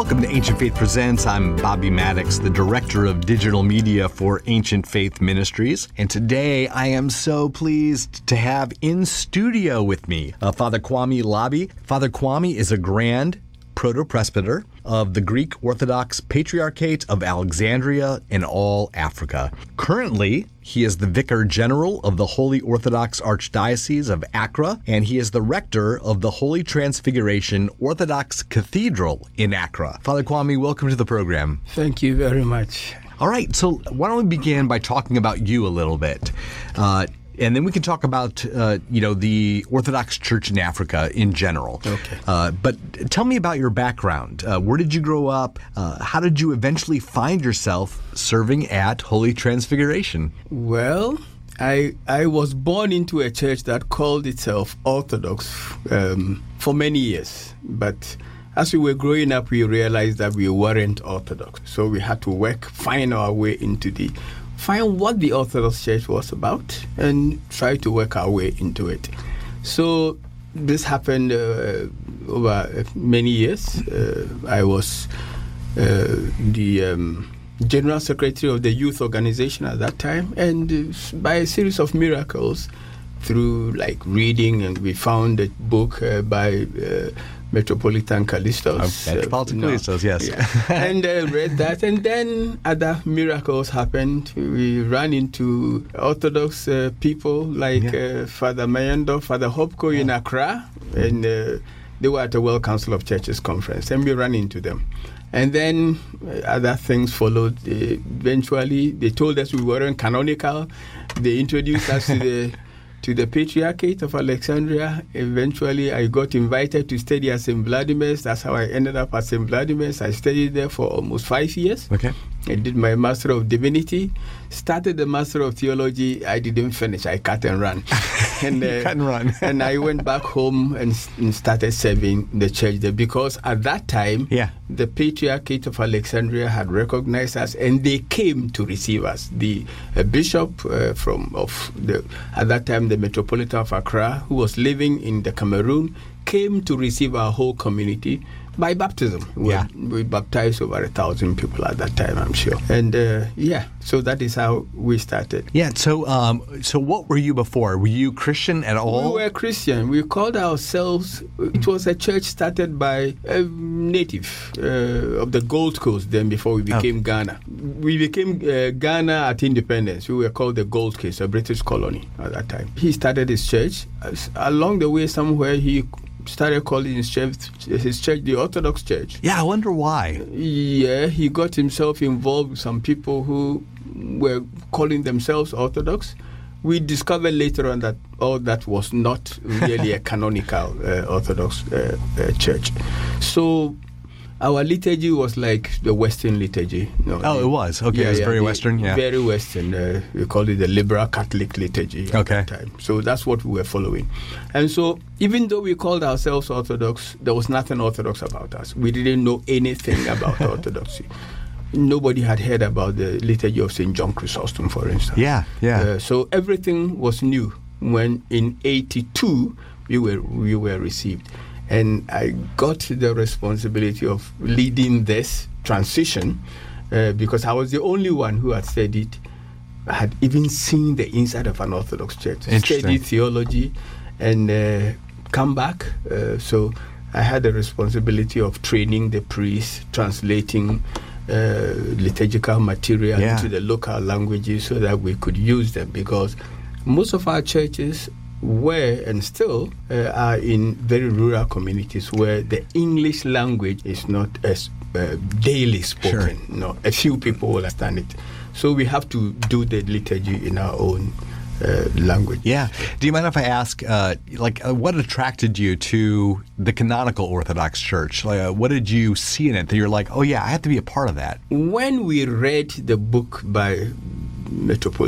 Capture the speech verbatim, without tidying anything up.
Welcome to Ancient Faith Presents. I'm Bobby Maddox, the Director of Digital Media for Ancient Faith Ministries. And today I am so pleased to have in studio with me uh, Father Kwame Labi. Father Kwame is a Grand Proto-Presbyter of the Greek Orthodox Patriarchate of Alexandria in all Africa. Currently, he is the Vicar General of the Holy Orthodox Archdiocese of Accra, and he is the Rector of the Holy Transfiguration Orthodox Cathedral in Accra. Father Kwame, welcome to the program. Thank you very much. All right, so why don't we begin by talking about you a little bit? Uh, And then we can talk about, uh, you know, the Orthodox Church in Africa in general. Okay. Uh, but tell me about your background. Uh, where did you grow up? Uh, how did you eventually find yourself serving at Holy Transfiguration? Well, I I was born into a church that called itself Orthodox um, for many years. But as we were growing up, we realized that we weren't Orthodox. So we had to work, find our way into the find what the Orthodox Church was about and try to work our way into it. So this happened uh, over many years. Uh, I was uh, the um, General Secretary of the youth organization at that time, and uh, by a series of miracles, through like reading, and we found a book uh, by uh, Metropolitan Callistus. Uh, Metropolitan uh, Callistus, no. yes. Yeah. and uh, read that, and then other miracles happened. We ran into Orthodox uh, people like yeah. uh, Father Mayendo, Father Hopko yeah. in Accra, and uh, they were at the World Council of Churches conference, and we ran into them. And then uh, other things followed. Uh, eventually, they told us we weren't canonical. They introduced us to the to the Patriarchate of Alexandria. Eventually, I got invited to study at Saint Vladimir's. That's how I ended up at Saint Vladimir's. I studied there for almost five years. Okay. I did my Master of Divinity. Started the Master of Theology. I didn't finish. I cut and ran. and, uh, cut and run. and I went back home and, and started serving the church there, because at that time, yeah. the Patriarchate of Alexandria had recognized us, and they came to receive us. The uh, bishop uh, from of the at that time the Metropolitan of Accra, who was living in the Cameroon, came to receive our whole community by baptism. We, yeah. we baptized over a thousand people at that time, I'm sure. And uh, yeah, so that is how we started. Yeah, so um, so what were you before? Were you Christian at all? We were Christian. We called ourselves, it was a church started by a native uh, of the Gold Coast then, before we became oh. Ghana. We became uh, Ghana at independence. We were called the Gold Coast, a British colony at that time. He started his church. Along the way somewhere, he started calling his church, his church the Orthodox Church. Yeah, I wonder why. Yeah, he got himself involved with some people who were calling themselves Orthodox. We discovered later on that all that was not really a canonical uh, Orthodox uh, uh, church. So our liturgy was like the Western liturgy. No, oh, the, it was? Okay, yeah, it was yeah, very the, Western, yeah. Very Western. Uh, we called it the liberal Catholic liturgy at okay. that time. So that's what we were following. And so even though we called ourselves Orthodox, there was nothing Orthodox about us. We didn't know anything about Orthodoxy. Nobody had heard about the liturgy of Saint John Chrysostom, for instance. Yeah, yeah. Uh, so everything was new when in eighty-two we were we were received. And I got the responsibility of leading this transition uh, because I was the only one who had studied, had even seen the inside of an Orthodox church, studied theology, and uh, come back. Uh, so I had the responsibility of training the priests, translating uh, liturgical material yeah. into the local languages so that we could use them, because most of our churches were and still uh, are in very rural communities where the English language is not as uh, daily spoken. Sure. No, a few people will understand it. So we have to do the liturgy in our own uh, language. Yeah. Do you mind if I ask, uh, like, uh, what attracted you to the canonical Orthodox Church? Like, uh, what did you see in it that you're like, oh yeah, I have to be a part of that? When we read the book by Metropolitan